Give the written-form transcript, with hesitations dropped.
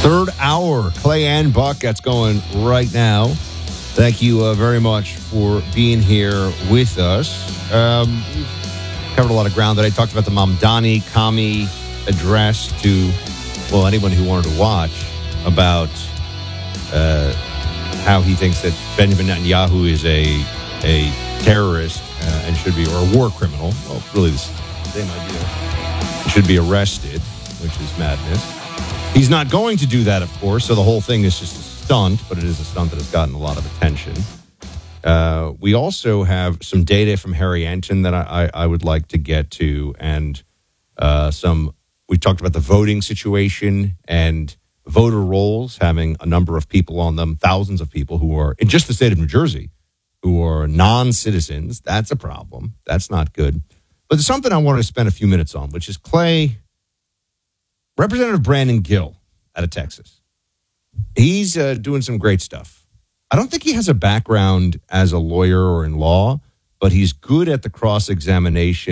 Third hour, Clay and Buck. That's going right now. Thank you very much for being here with us. We've covered a lot of ground today. Talked about the Mamdani Kami address to, well, anyone who wanted to watch about how he thinks that Benjamin Netanyahu is a terrorist and should be, or a war criminal. Well, really the same idea. He should be arrested, which is madness. He's not going to do that, of course, so the whole thing is just a stunt, but it is a stunt that has gotten a lot of attention. We also have some data from Harry Anton that I would like to get to, and we talked about the voting situation and voter rolls having a number of people on them, thousands of people who are, in just the state of New Jersey, who are non-citizens. That's a problem. That's not good. But there's something I wanted to spend a few minutes on, which is Clay, Representative Brandon Gill out of Texas. He's doing some great stuff. I don't think he has a background as a lawyer or in law, but he's good at the cross-examination